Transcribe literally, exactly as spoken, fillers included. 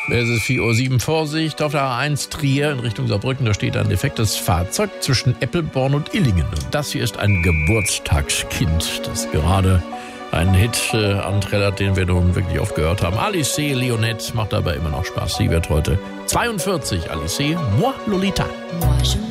Es ist vier Uhr sieben. Vorsicht auf der A eins Trier in Richtung Saarbrücken. Da steht ein defektes Fahrzeug zwischen Eppelborn und Illingen. Und das hier ist ein Geburtstagskind, das gerade einen Hit äh, anträllert, den wir nun wirklich oft gehört haben. Alice C. Leonette macht aber immer noch Spaß. Sie wird heute zweiundvierzig. Alice C. Moi Lolita.